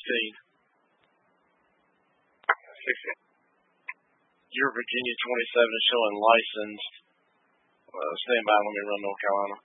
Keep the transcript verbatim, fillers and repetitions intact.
sixteen. sixteen. Your Virginia twenty-seven is showing licensed. Uh, stand by, let me run North Carolina.